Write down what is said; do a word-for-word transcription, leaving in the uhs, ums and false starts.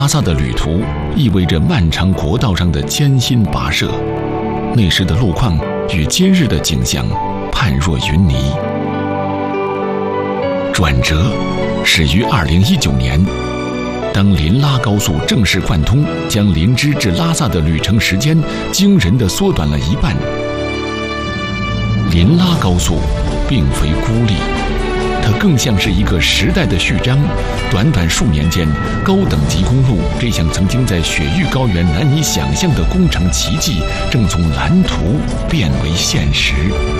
拉萨的旅途意味着漫长国道上的艰辛跋涉，那时的路况与今日的景象判若云泥。转折始于二零一九年，当林拉高速正式贯通，将林芝至拉萨的旅程时间惊人地缩短了一半。林拉高速并非孤立，它更像是一个时代的序章。短短数年间，高等级公路这项曾经在雪域高原难以想象的工程奇迹，正从蓝图变为现实。